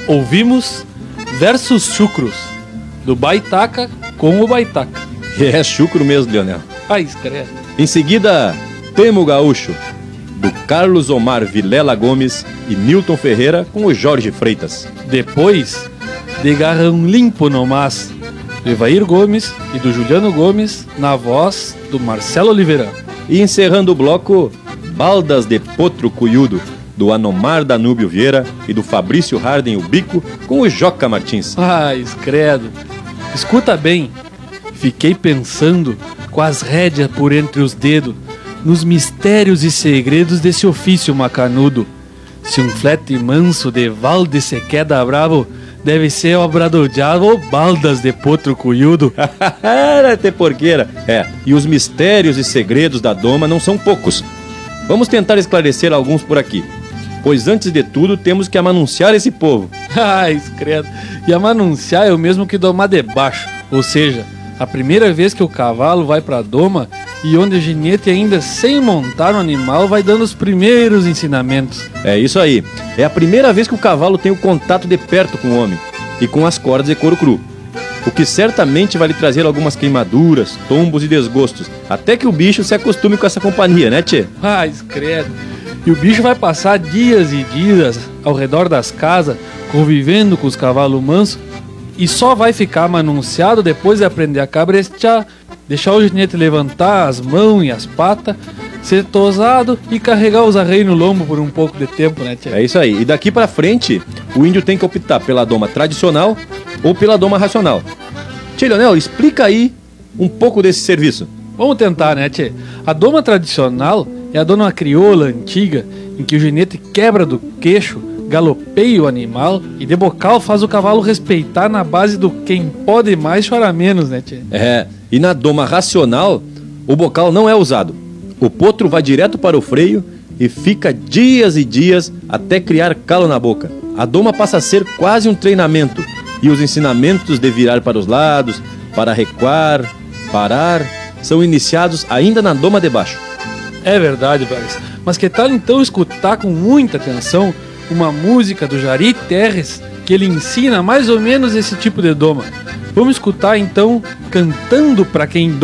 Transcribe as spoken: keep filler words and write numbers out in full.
ouvimos Versos Chucros, do Baitaca com o Baitaca. É chucro mesmo, Leonel. Ai, escreve. Em seguida, Temo Gaúcho, do Carlos Omar Vilela Gomes e Nilton Ferreira com o Jorge Freitas. Depois, De Garrão Limpo no Mas, do Evair Gomes e do Juliano Gomes, na voz do Marcelo Oliveira. E encerrando o bloco, Baldas de Potro Cuyudo, do Anomar Danúbio Vieira e do Fabrício Harden o Bico com o Joca Martins. Ai, credo. Escuta bem, fiquei pensando com as rédeas por entre os dedos nos mistérios e segredos desse ofício macanudo. Se um flete manso de Valde se queda bravo, deve ser obra do diabo Baldas de Potro Cuyudo. Era até porqueira. É, e os mistérios e segredos da doma não são poucos. Vamos tentar esclarecer alguns por aqui, pois antes de tudo temos que amanunciar esse povo. Ai, credo. E amanunciar é o mesmo que domar de baixo, ou seja, a primeira vez que o cavalo vai pra doma e onde o ginete ainda sem montar no animal vai dando os primeiros ensinamentos. É isso aí. É a primeira vez que o cavalo tem o contato de perto com o homem e com as cordas de couro cru, o que certamente vai lhe trazer algumas queimaduras, tombos e desgostos, até que o bicho se acostume com essa companhia, né, tchê? Ai, credo. E o bicho vai passar dias e dias ao redor das casas, convivendo com os cavalos mansos, e só vai ficar amanunciado depois de aprender a cabrestear, deixar o ginete levantar as mãos e as patas, ser tosado e carregar os arreios no lombo por um pouco de tempo, né, tia? É isso aí. E daqui pra frente, o índio tem que optar pela doma tradicional ou pela doma racional. Tchê, Leonel, explica aí um pouco desse serviço. Vamos tentar, né, tchê? A doma tradicional é a doma crioula antiga, em que o ginete quebra do queixo, galopeia o animal e de bocal faz o cavalo respeitar na base do quem pode mais chora menos, né, tchê? É, e na doma racional, o bocal não é usado. O potro vai direto para o freio e fica dias e dias até criar calo na boca. A doma passa a ser quase um treinamento, e os ensinamentos de virar para os lados, para recuar, parar, são iniciados ainda na doma de baixo. É verdade, Bragas. Mas que tal então escutar com muita atenção uma música do Jari Terres, que ele ensina mais ou menos esse tipo de doma? Vamos escutar então Cantando Pra Quem